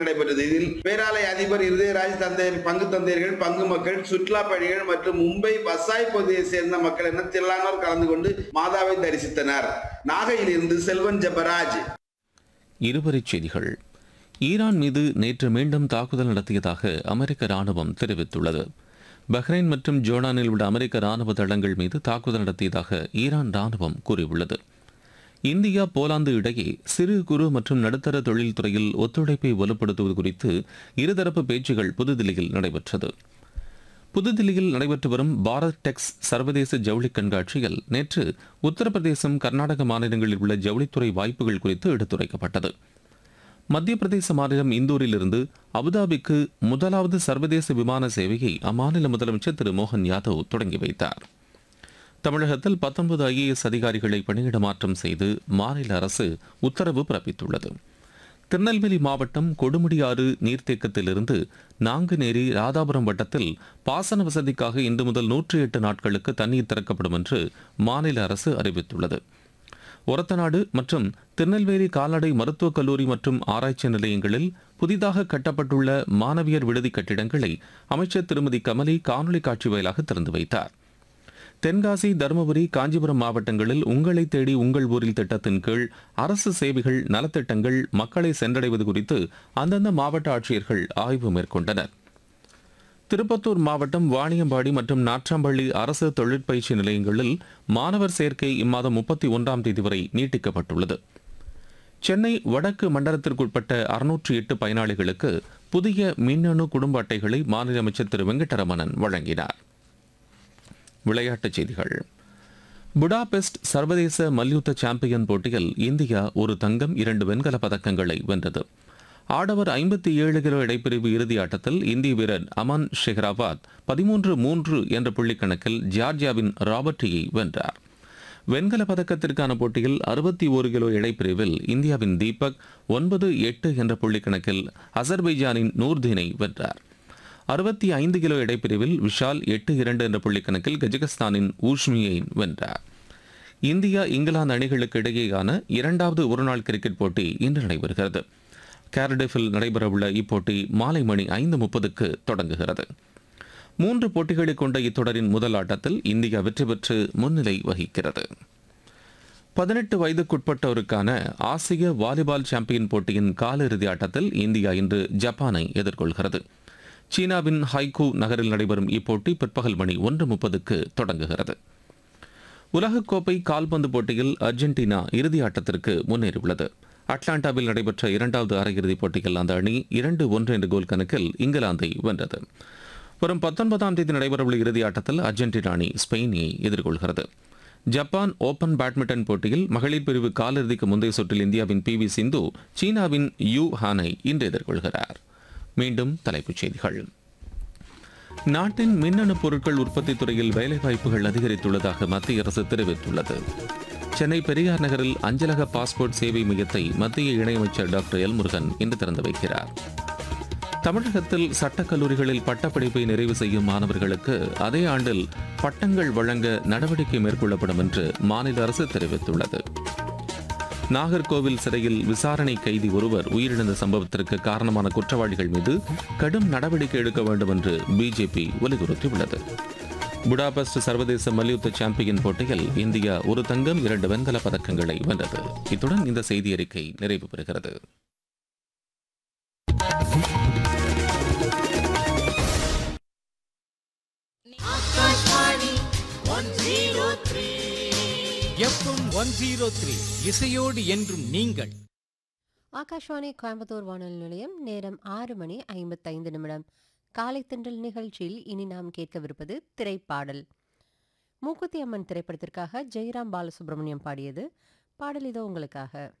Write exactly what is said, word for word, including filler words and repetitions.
நடைபெற்றது. இதில் பேராலய அதிபர் இருதயராஜ், தந்தையர், பங்கு தந்தையர்கள், பங்கு மக்கள், சுற்றுலா பயணிகள் மற்றும் மும்பை வசாய் பகுதியை சேர்ந்த மக்கள் என திரளானோர் கலந்து கொண்டு மாதாவை தரிசித்தனர். நாகையிலிருந்து செல்வன் ஜெபராஜ். இருவரிச் செய்திகள். ஈரான் மீது நேற்று மீண்டும் தாக்குதல் நடத்தியதாக அமெரிக்க ராணுவம் தெரிவித்துள்ளது. பஹ்ரைன் மற்றும் ஜோர்டானில் உள்ள அமெரிக்க ராணுவ தளங்கள் மீது தாக்குதல் நடத்தியதாக ஈரான் ராணுவம் கூறியுள்ளது. இந்தியா போலாந்து இடையே சிறு குறு மற்றும் நடுத்தர தொழில் துறையில் ஒத்துழைப்பை வலுப்படுத்துவது குறித்து இருதரப்பு பேச்சுகள் புதுதில்லியில் நடைபெற்றது. புதுதில்லியில் நடைபெற்று வரும் பாரத் டெக்ஸ் சர்வதேச ஜவுளி கண்காட்சியில் நேற்று உத்தரப்பிரதேசம், கர்நாடக மாநிலங்களில் உள்ள ஜவுளித்துறை வாய்ப்புகள் குறித்து எடுத்துரைக்கப்பட்டது. மத்திய பிரதேச மாநிலம் இந்தூரிலிருந்து அபுதாபிக்கு முதலாவது சர்வதேச விமான சேவையை அம்மாநில முதலமைச்சர் திரு மோகன் யாதவ் தொடங்கி வைத்தார். தமிழகத்தில் பத்தொன்பது ஐ ஏ எஸ் அதிகாரிகளை பணியிட மாற்றம் செய்து மாநில அரசு உத்தரவு பிறப்பித்துள்ளது. திருநெல்வேலி மாவட்டம் கொடுமுடியாறு நீர்த்தேக்கத்திலிருந்து நாங்குநேரி, ராதாபுரம் வட்டத்தில் பாசன வசதிக்காக இன்று முதல் நூற்றி எட்டு நாட்களுக்கு தண்ணீர் திறக்கப்படும் என்று மாநில அரசு அறிவித்துள்ளது. ஒரத்தநாடு மற்றும் திருநெல்வேலி கால்நடை மருத்துவக் கல்லூரி மற்றும் ஆராய்ச்சி நிலையங்களில் புதிதாக கட்டப்பட்டுள்ள மாணவியர் விடுதி கட்டிடங்களை அமைச்சர் திருமதி கமலி காணொலி காட்சி வாயிலாக திறந்து வைத்தார். தென்காசி, தருமபுரி, காஞ்சிபுரம் மாவட்டங்களில் உங்களை தேடி உங்கள் ஊரில் திட்டத்தின் கீழ் அரசு சேவைகள், நலத்திட்டங்கள் மக்களை சென்றடைவது குறித்து அந்தந்த மாவட்ட ஆட்சியர்கள் ஆய்வு மேற்கொண்டனர். திருப்பத்தூர் மாவட்டம் வாணியம்பாடி மற்றும் நாற்றாம்பள்ளி அரசு தொழிற்பயிற்சி நிலையங்களில் மாணவர் சேர்க்கை இம்மாதம் முப்பத்தி ஒன்றாம் தேதி வரை நீட்டிக்கப்பட்டுள்ளது. சென்னை வடக்கு மண்டலத்திற்குட்பட்ட அறுநூற்றி எட்டு பயனாளிகளுக்கு புதிய மின்னணு குடும்ப அட்டைகளை மாநில அமைச்சர் திரு வெங்கடரமணன் வழங்கினார். விளையாட்டுச் செய்திகள். புடாபெஸ்ட் சர்வதேச மல்யுத்த சாம்பியன் போட்டியில் இந்தியா ஒரு தங்கம், இரண்டு வெண்கலப் பதக்கங்களை வென்றது. ஆடவர் ஐம்பத்தி ஏழு கிலோ இடைப்பிரிவு இறுதி ஆட்டத்தில் இந்திய வீரர் அமன் ஷெஹ்ராபாத் பதிமூன்று மூன்று என்ற புள்ளிக்கணக்கில் ஜார்ஜியாவின் ராபர்டியை வென்றார். வெண்கல பதக்கத்திற்கான போட்டியில் அறுபத்தி ஒரு கிலோ இடைப்பிரிவில் இந்தியாவின் தீபக் ஒன்பது எட்டு என்ற புள்ளிக்கணக்கில் அசர்பைஜானின் நூர்தீனை வென்றார். அறுபத்தி ஐந்து கிலோ இடைப்பிரிவில் விஷால் எட்டு இரண்டு என்ற புள்ளிக்கணக்கில் கஜகஸ்தானின் ஊஷ்மியை வென்றார். இந்தியா, இங்கிலாந்து அணிகளுக்கு இடையேயான இரண்டாவது ஒருநாள் கிரிக்கெட் போட்டி இன்று நடைபெறுகிறது. கேரடிஃபில் நடைபெறவுள்ள இப்போட்டி மாலை மணி ஐந்து முப்பதுக்கு தொடங்குகிறது. மூன்று போட்டிகளை கொண்ட இத்தொடரின் முதல் ஆட்டத்தில் இந்தியா வெற்றி பெற்று முன்னிலை வகிக்கிறது. பதினெட்டு வயதுக்குட்பட்டோருக்கான ஆசிய வாலிபால் சாம்பியன் போட்டியின் காலிறுதி ஆட்டத்தில் இந்தியா இன்று ஜப்பானை எதிர்கொள்கிறது. சீனாவின் ஹைகூ நகரில் நடைபெறும் இப்போட்டி பிற்பகல் மணி ஒன்று முப்பதுக்கு தொடங்குகிறது. உலகக்கோப்பை கால்பந்து போட்டியில் அர்ஜென்டினா இறுதி ஆட்டத்திற்கு முன்னேறியுள்ளது. அட்லாண்டாவில் நடைபெற்ற இரண்டாவது அரையிறுதிப் போட்டியில் அந்த அணி இரண்டு ஒன்று என்ற கோல் கணக்கில் இங்கிலாந்தை வென்றது. வரும் பத்தொன்பதாம் தேதி நடைபெறவுள்ள இறுதி ஆட்டத்தில் அர்ஜென்டினா அணி ஸ்பெயினை எதிர்கொள்கிறது. ஜப்பான் ஓபன் பேட்மிண்டன் போட்டியில் மகளிர் பிரிவு காலிறுதிக்கு முந்தைய சுற்றில் இந்தியாவின் பி வி சிந்து சீனாவின் யூ ஹானை இன்று எதிர்கொள்கிறார். மீண்டும் தலைப்புச் செய்திகள். நாட்டின் மின்னணு பொருட்கள் உற்பத்தி துறையில் வேலைவாய்ப்புகள் அதிகரித்துள்ளதாக மத்திய அரசு தெரிவித்துள்ளது. சென்னை பெரியார் நகரில் அஞ்சலக பாஸ்போர்ட் சேவை மையத்தை மத்திய இணையமைச்சர் டாக்டர் எல் முருகன் இன்று திறந்து வைக்கிறார். தமிழகத்தில் சட்டக்கல்லூரிகளில் பட்டப்படிப்பை நிறைவு செய்யும் மாணவர்களுக்கு அதே ஆண்டில் பட்டங்கள் வழங்க நடவடிக்கை மேற்கொள்ளப்படும் என்று மாநில அரசு தெரிவித்துள்ளது. நாகர்கோவில் சிறையில் விசாரணை கைதி ஒருவர் உயிரிழந்த சம்பவத்திற்கு காரணமான குற்றவாளிகள் மீது கடும் நடவடிக்கை எடுக்க வேண்டும் என்று பிஜேபி வலியுறுத்தியுள்ளது. புடாபெஸ்ட் சர்வதேச மல்யுத்த சாம்பியன் போட்டியில் இந்தியா ஒரு தங்கம், இரண்டு வெண்கல பதக்கங்களை வென்றது. இத்துடன் இந்த செய்தி அறிக்கை நிறைவு பெறுகிறது. இசையோடு என்றும் நீங்கள். ஆகாஷ்வாணி கோயம்புத்தூர் வானொலி நிலையம். நேரம் ஆறு மணி ஐம்பத்தைந்து நிமிடம். காலை தென்றல் நிகழ்ச்சியில் இனி நாம் கேட்கவிருப்பது திரைப்பாடல். மூக்குத்தி அம்மன் திரைப்படத்திற்காக ஜெயராம் பாலசுப்ரமணியம் பாடியது. பாடல் இதோ உங்களுக்காக.